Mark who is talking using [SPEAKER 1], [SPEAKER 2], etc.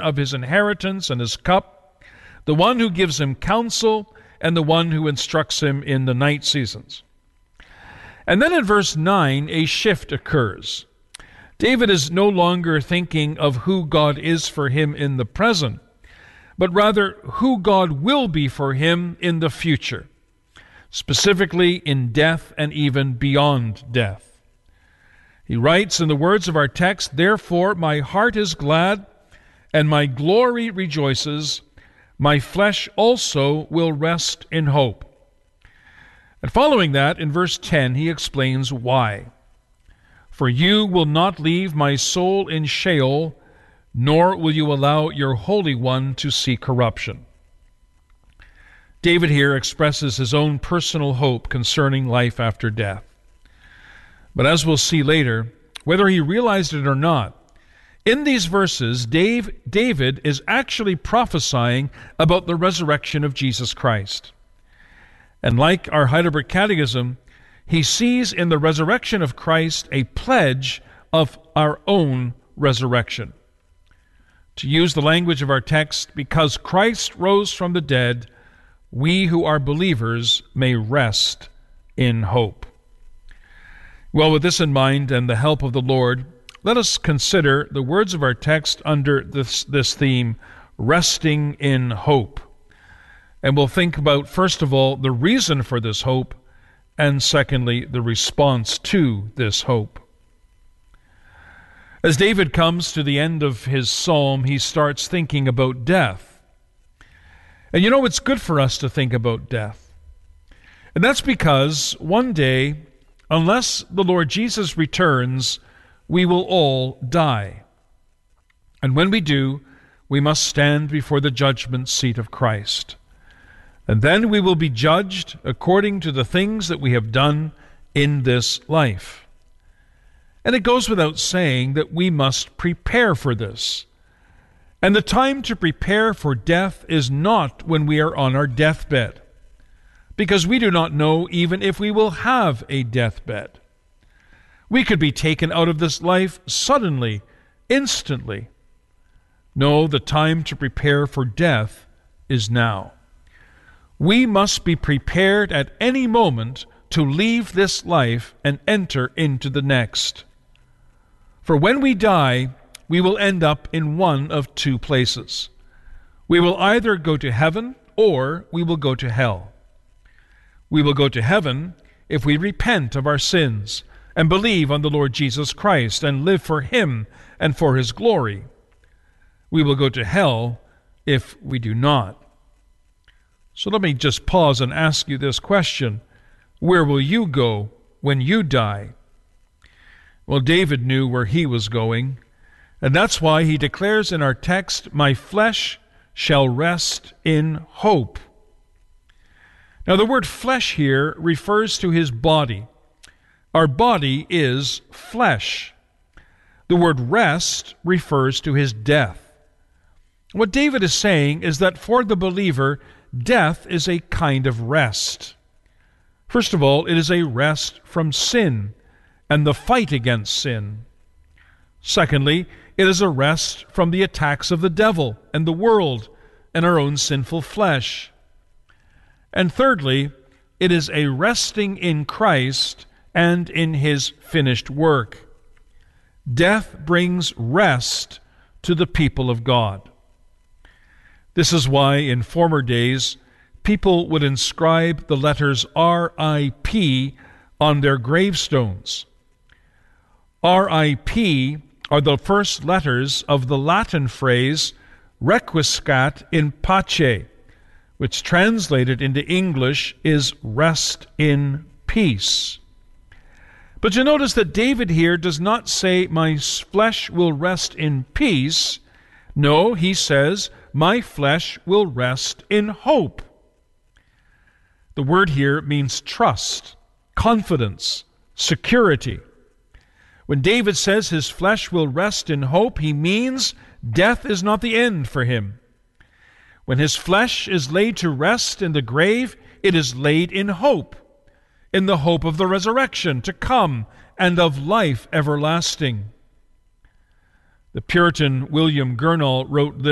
[SPEAKER 1] of his inheritance and his cup, the one who gives him counsel, and the one who instructs him in the night seasons. And then in verse 9, a shift occurs. David is no longer thinking of who God is for him in the present, but rather who God will be for him in the future, specifically in death and even beyond death. He writes in the words of our text, "Therefore my heart is glad, and my glory rejoices. My flesh also will rest in hope." And following that, in verse 10, he explains why. "For you will not leave my soul in Sheol, nor will you allow your Holy One to see corruption." David here expresses his own personal hope concerning life after death. But as we'll see later, whether he realized it or not, in these verses, David is actually prophesying about the resurrection of Jesus Christ. And like our Heidelberg Catechism, he sees in the resurrection of Christ a pledge of our own resurrection. To use the language of our text, because Christ rose from the dead, we who are believers may rest in hope. Well, with this in mind and the help of the Lord, let us consider the words of our text under this theme, resting in hope. And we'll think about, first of all, the reason for this hope, and secondly, the response to this hope. As David comes to the end of his psalm, he starts thinking about death. And you know, it's good for us to think about death. And that's because one day, unless the Lord Jesus returns, we will all die. And when we do, we must stand before the judgment seat of Christ. And then we will be judged according to the things that we have done in this life. And it goes without saying that we must prepare for this. And the time to prepare for death is not when we are on our deathbed, because we do not know even if we will have a deathbed. We could be taken out of this life suddenly, instantly. No, the time to prepare for death is now. We must be prepared at any moment to leave this life and enter into the next. For when we die, we will end up in one of two places. We will either go to heaven or we will go to hell. We will go to heaven if we repent of our sins and believe on the Lord Jesus Christ and live for Him and for His glory. We will go to hell if we do not. So let me just pause and ask you this question. Where will you go when you die? Well, David knew where he was going, and that's why he declares in our text, "My flesh shall rest in hope." Now, the word flesh here refers to his body. Our body is flesh. The word rest refers to his death. What David is saying is that for the believer, death is a kind of rest. First of all, it is a rest from sin and the fight against sin. Secondly, it is a rest from the attacks of the devil and the world and our own sinful flesh. And thirdly, it is a resting in Christ and in His finished work. Death brings rest to the people of God. This is why in former days, people would inscribe the letters R.I.P. on their gravestones. R.I.P. are the first letters of the Latin phrase requiescat in pace, which translated into English is rest in peace. But you notice that David here does not say, "My flesh will rest in peace." No, he says, "My flesh will rest in hope." The word here means trust, confidence, security. When David says his flesh will rest in hope, he means death is not the end for him. When his flesh is laid to rest in the grave, it is laid in hope, in the hope of the resurrection to come and of life everlasting. The Puritan William Gurnall wrote this.